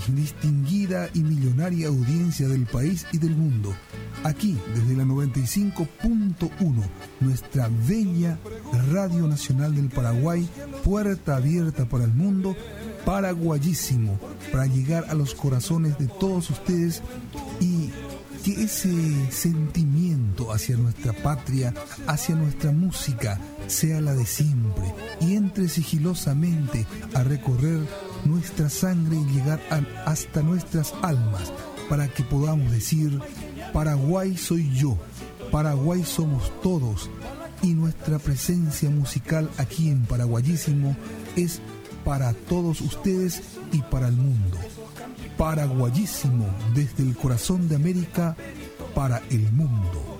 distinguida y millonaria audiencia del país y del mundo. Aquí, desde la 95.1, nuestra bella Radio Nacional del Paraguay, puerta abierta para el mundo, paraguayísimo, para llegar a los corazones de todos ustedes y que ese sentimiento hacia nuestra patria, hacia nuestra música, sea la de siempre y entre sigilosamente a recorrer nuestra sangre y llegar hasta nuestras almas para que podamos decir: Paraguay soy yo, Paraguay somos todos, y nuestra presencia musical aquí en Paraguayísimo es para todos ustedes y para el mundo. Paraguayísimo, desde el corazón de América para el mundo.